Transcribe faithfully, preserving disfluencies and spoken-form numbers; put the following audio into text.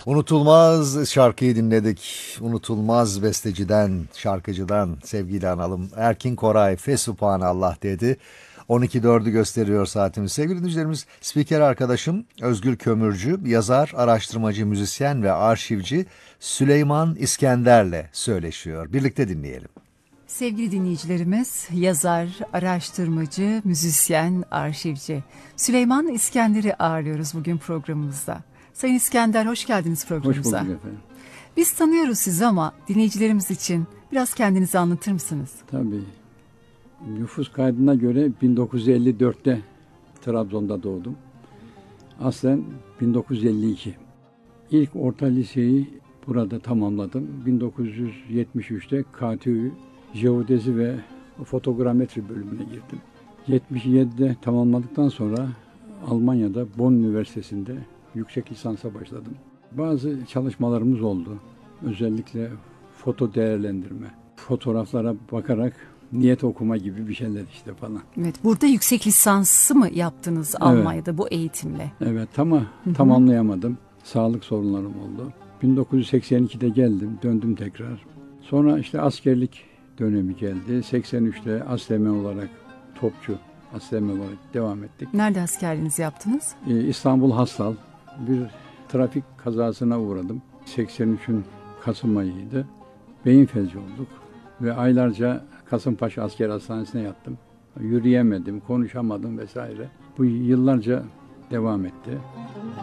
Unutulmaz şarkıyı dinledik. Unutulmaz besteciden, şarkıcıdan sevgili analım. Erkin Koray, Fesubhanallah dedi. on iki dördü gösteriyor saatimiz. Sevgili dinleyicilerimiz, spiker arkadaşım Özgür Kömürcü, yazar, araştırmacı, müzisyen ve arşivci Süleyman İskender'le söyleşiyor. Birlikte dinleyelim. Sevgili dinleyicilerimiz, yazar, araştırmacı, müzisyen, arşivci Süleyman İskender'i ağırlıyoruz bugün programımızda. Sayın İskender, hoş geldiniz programımıza. Hoş bulduk efendim. Biz tanıyoruz sizi ama dinleyicilerimiz için biraz kendinizi anlatır mısınız? Tabii. Nüfus kaydına göre bin dokuz yüz elli dörtte Trabzon'da doğdum. Aslen bin dokuz yüz elli iki. İlk orta liseyi burada tamamladım. bin dokuz yüz yetmiş üçte K T Ü Jeodezi ve Fotogrametri bölümüne girdim. yetmiş yedide tamamladıktan sonra Almanya'da Bonn Üniversitesi'nde yüksek lisansa başladım. Bazı çalışmalarımız oldu. Özellikle foto değerlendirme, fotoğraflara bakarak niyet okuma gibi bir şeyler işte falan. Evet, burada yüksek lisansı mı yaptınız Evet. Almanya'da bu eğitimle? Evet ama Hı-hı. tamamlayamadım. Sağlık sorunlarım oldu. bin dokuz yüz seksen ikide geldim, döndüm tekrar. Sonra işte askerlik dönemi geldi. seksen üçte asleme olarak topçu, asleme olarak devam ettik. Nerede askerliğinizi yaptınız? Ee, İstanbul Hastal bir trafik kazasına uğradım. seksen üçün Kasım ayıydı. Beyin felci olduk ve aylarca Kasımpaşa Asker Hastanesi'ne yattım. Yürüyemedim, konuşamadım vesaire. Bu yıllarca devam etti.